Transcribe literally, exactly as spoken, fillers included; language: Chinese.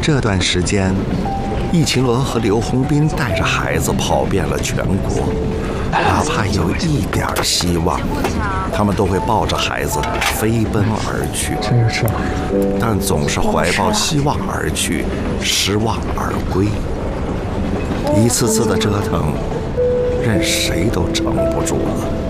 这段时间，易秦罗和刘洪斌带着孩子跑遍了全国，哪怕有一点希望，他们都会抱着孩子飞奔而去。 这个吃吧。 但总是怀抱希望而去，失望而归。一次次的折腾，任谁都撑不住了。